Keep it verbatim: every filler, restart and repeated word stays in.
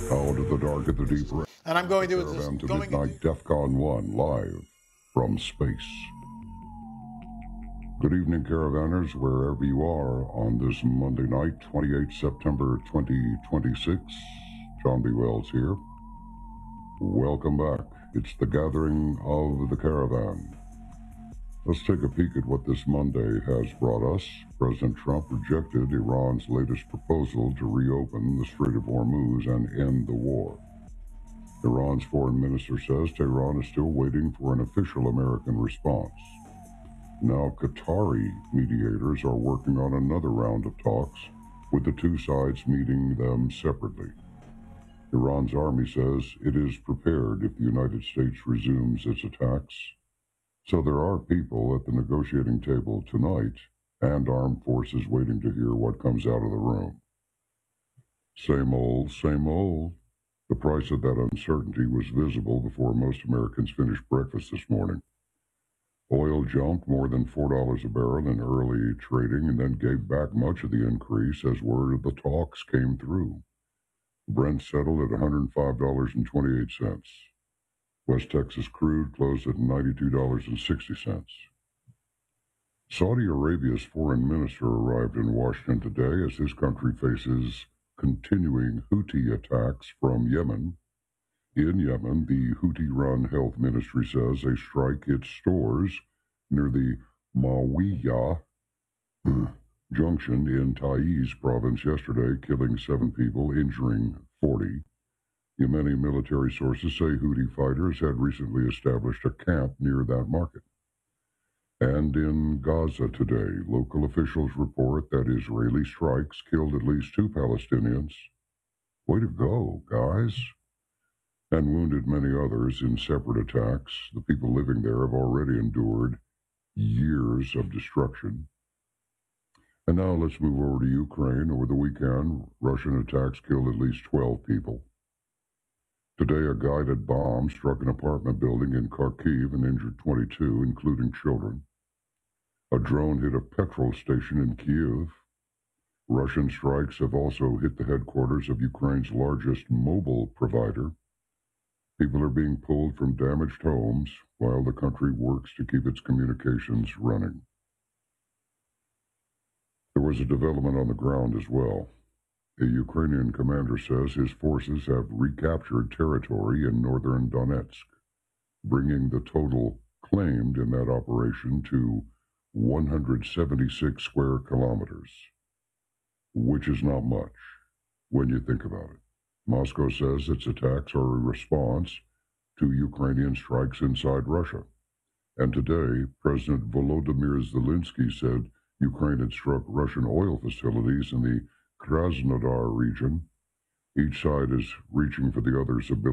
Out of the dark at the deep red. And I'm going to Caravan to going midnight DEFCON one live from space. Good evening, caravanners, wherever you are on this Monday night, twenty-eighth September twenty twenty-six. John B. Wells here. Welcome back. It's the gathering of the caravan. Let's take a peek at what this Monday has brought us. President Trump rejected Iran's latest proposal to reopen the Strait of Hormuz and end the war. Iran's foreign minister says Tehran is still waiting for an official American response. Now Qatari mediators are working on another round of talks, with the two sides meeting them separately. Iran's army says it is prepared if the United States resumes its attacks. So there are people at the negotiating table tonight and armed forces waiting to hear what comes out of the room. Same old, same old. The price of that uncertainty was visible before most Americans finished breakfast this morning. Oil jumped more than four dollars a barrel in early trading and then gave back much of the increase as word of the talks came through. Brent settled at one hundred five dollars and twenty-eight cents. West Texas crude closed at ninety-two dollars and sixty cents. Saudi Arabia's foreign minister arrived in Washington today as his country faces continuing Houthi attacks from Yemen. In Yemen, the Houthi-run health ministry says a strike hit stores near the Mawiyah junction in Taiz province yesterday, killing seven people, injuring forty. Yemeni military sources say Houthi fighters had recently established a camp near that market. And in Gaza today, local officials report that Israeli strikes killed at least two Palestinians. Way to go, guys. And wounded many others in separate attacks. The people living there have already endured years of destruction. And now let's move over to Ukraine. Over the weekend, Russian attacks killed at least twelve people. Today, a guided bomb struck an apartment building in Kharkiv and injured twenty-two, including children. A drone hit a petrol station in Kyiv. Russian strikes have also hit the headquarters of Ukraine's largest mobile provider. People are being pulled from damaged homes while the country works to keep its communications running. There was a development on the ground as well. A Ukrainian commander says his forces have recaptured territory in northern Donetsk, bringing the total claimed in that operation to one hundred seventy-six square kilometers, which is not much when you think about it. Moscow says its attacks are a response to Ukrainian strikes inside Russia. And today, President Volodymyr Zelensky said Ukraine had struck Russian oil facilities in the Krasnodar region. Each side is reaching for the other's ability